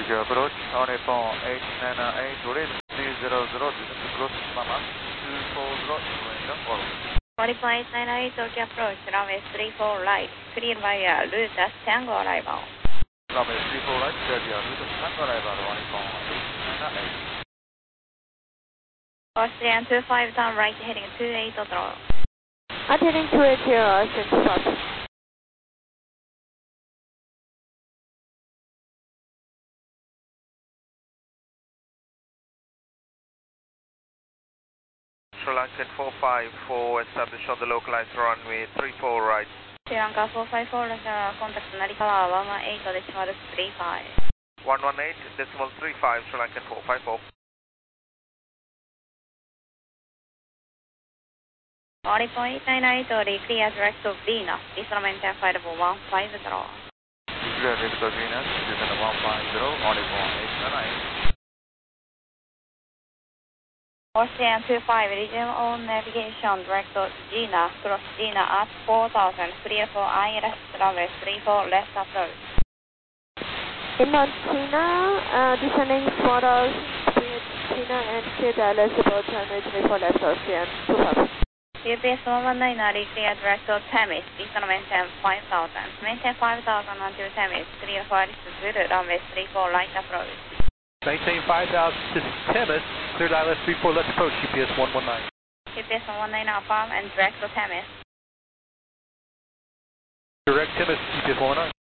Future approach on a phone 898, wind 300, this is close Mama 240, Surrender, follow. 898 Tokyo approach, runway 34 right, clear via route as Tango arrival. Runway 34 right, clear via route as Tango arrival on a phone 898. Austrian 25 down right, heading 28 draw. Attending 280, Austrian 25. Sri Lankan 454, establish on the localized runway 34 right. Sri Lanka 454, contact Narikawa 118.35. 118.35, Sri Lankan 454. 898, clear direct to Venus, instrument flight 150. Clear direct to Venus, descent 150, on a phone 898. Ocean 25, resume on navigation, direct to Gina, cross Gina at 4000, clear for ILS, runway 34, left approach. Inbound China, descending 4000, speed China and clear ILS about runway 34 left Ocean 25. UPS 119, clear direct to Themis, eastern maintain 5000, maintain 5000 until Themis, clear for Alice Zulu, runway 34, right approach. Maintain 5,000 to Themis, cleared ILS 34, let's approach UPS 119. UPS 119 affirm and direct to Themis. Direct Themis, UPS 119.